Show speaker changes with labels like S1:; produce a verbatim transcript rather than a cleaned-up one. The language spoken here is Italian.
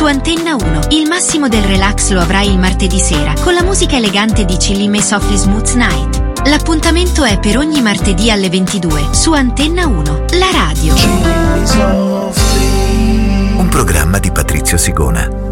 S1: Antenna uno. Il massimo del relax lo avrai il martedì sera con la musica elegante di Chillim e Softly Smooth Night. L'appuntamento è per ogni martedì alle ventidue su Antenna uno, la radio.
S2: Un programma di Patrizio Sigona.